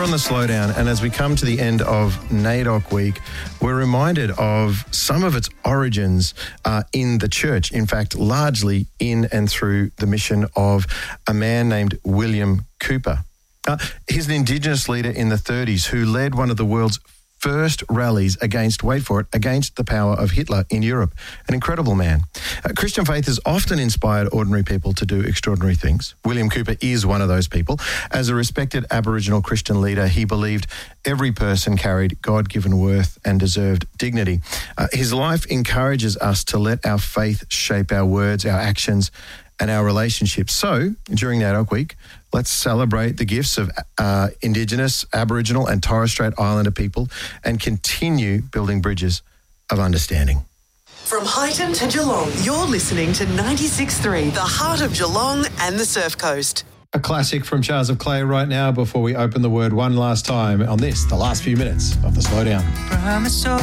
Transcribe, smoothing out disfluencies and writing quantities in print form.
on the Slowdown, and as we come to the end of NAIDOC week, we're reminded of some of its origins in the church. In fact, largely in and through the mission of a man named William Cooper. He's an Indigenous leader in the 30s who led one of the world's first rallies against, wait for it, against the power of Hitler in Europe. An incredible man. Christian faith has often inspired ordinary people to do extraordinary things. William Cooper is one of those people. As a respected Aboriginal Christian leader, he believed every person carried God-given worth and deserved dignity. His life encourages us to let our faith shape our words, our actions, and our relationships. So, during NAIDOC week, let's celebrate the gifts of Indigenous, Aboriginal and Torres Strait Islander people and continue building bridges of understanding. From Highton to Geelong, you're listening to 96.3, the heart of Geelong and the Surf Coast. A classic from Jars of Clay right now before we open the word one last time on this, the last few minutes of the Slowdown. Promise so